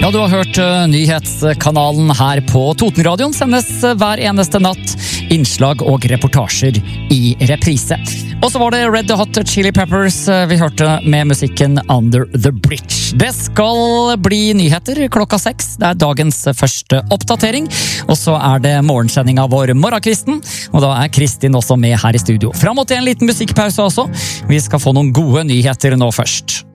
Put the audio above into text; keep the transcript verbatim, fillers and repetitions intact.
Ja, du har hørt uh, nyhetskanalen her på Totenradion, sendes uh, hver eneste natt, innslag og reportasjer i reprise. Og så var det Red Hot Chili Peppers uh, vi hørte med musikken Under the Bridge. Det skal bli nyheter klokka seks, det er dagens første oppdatering, og så er det morgensendinga vår Morgenkvisten, og da er Kristin også med her i studio. Fram mot en liten musikkpause også, vi skal få noen gode nyheter nå først.